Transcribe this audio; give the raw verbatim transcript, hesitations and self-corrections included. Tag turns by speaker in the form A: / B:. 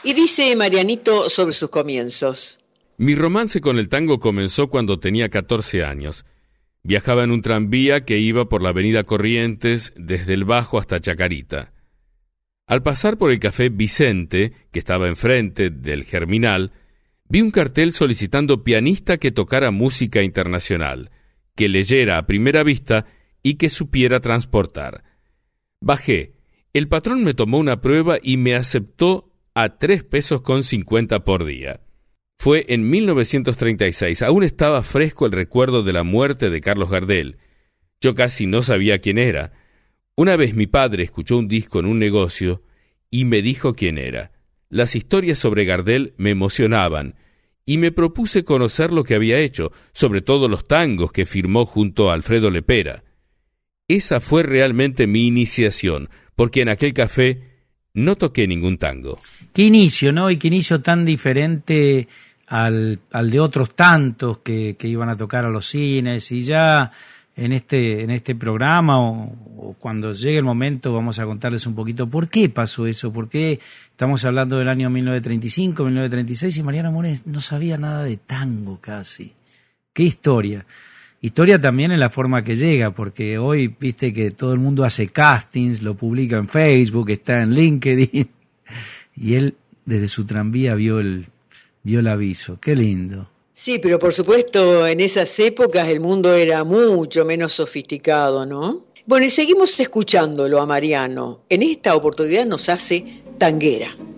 A: Y dice Marianito sobre sus comienzos.
B: Mi romance con el tango comenzó cuando tenía catorce años. Viajaba en un tranvía que iba por la avenida Corrientes desde el Bajo hasta Chacarita. Al pasar por el café Vicente, que estaba enfrente del Germinal, vi un cartel solicitando pianista que tocara música internacional, que leyera a primera vista y que supiera transportar. Bajé. El patrón me tomó una prueba y me aceptó a tres pesos con cincuenta por día. Fue en mil novecientos treinta y seis. Aún estaba fresco el recuerdo de la muerte de Carlos Gardel. Yo casi no sabía quién era. Una vez mi padre escuchó un disco en un negocio y me dijo quién era. Las historias sobre Gardel me emocionaban y me propuse conocer lo que había hecho, sobre todo los tangos que firmó junto a Alfredo Lepera. Esa fue realmente mi iniciación, porque en aquel café no toqué ningún tango.
C: Qué inicio, ¿no? Y qué inicio tan diferente al, al de otros tantos que, que iban a tocar a los cines. Y ya en este, en este programa, o, o cuando llegue el momento, vamos a contarles un poquito por qué pasó eso, por qué estamos hablando del año mil novecientos treinta y cinco, mil novecientos treinta y seis, y Mariano Mores no sabía nada de tango casi. Qué historia. Historia también en la forma que llega, porque hoy viste que todo el mundo hace castings, lo publica en Facebook, está en LinkedIn, y él desde su tranvía vio el, vio el aviso. Qué lindo.
A: Sí, pero por supuesto en esas épocas el mundo era mucho menos sofisticado, ¿no? Bueno, y seguimos escuchándolo a Mariano. En esta oportunidad nos hace Tanguera.